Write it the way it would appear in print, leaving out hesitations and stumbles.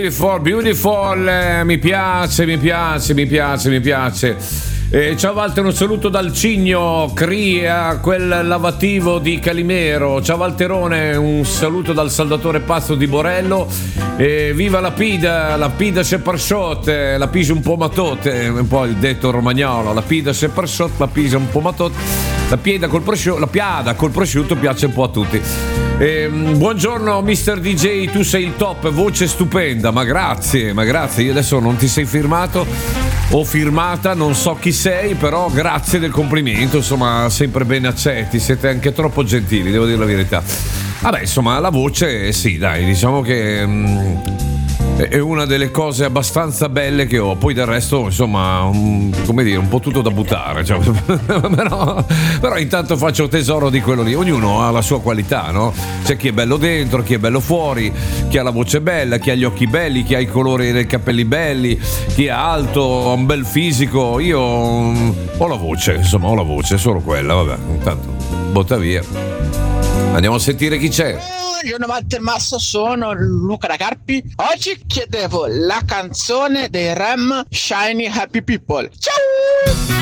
Beautiful, beautiful, mi piace. Ciao Walter, un saluto dal Cigno, Cria, quel lavativo di Calimero. Ciao Walterone, un saluto dal Saldatore Pazzo di Borello. Viva la pida se per shot, la pisa un po' matote, un po' il detto romagnolo, la pida se per shot, la pisa un po' matote, la piada col prosciutto piace un po' a tutti. Buongiorno Mr. DJ, tu sei il top, voce stupenda, ma grazie, io adesso non ti sei firmato o firmata, non so chi sei, però grazie del complimento, insomma sempre ben accetti, siete anche troppo gentili, devo dire la verità. Vabbè, insomma la voce sì, dai, diciamo che è una delle cose abbastanza belle che ho, poi del resto insomma come dire, un po' tutto da buttare, cioè, però intanto faccio tesoro di quello lì. Ognuno ha la sua qualità, no? C'è chi è bello dentro, chi è bello fuori, chi ha la voce bella, chi ha gli occhi belli, chi ha i colori dei capelli belli, chi è alto, ha un bel fisico. Io ho la voce, solo quella, vabbè, intanto botta via. Andiamo a sentire chi c'è. Buongiorno Walter Massa, sono Luca da Carpi. Oggi chiedevo la canzone dei Rem, Shiny Happy People. Ciao!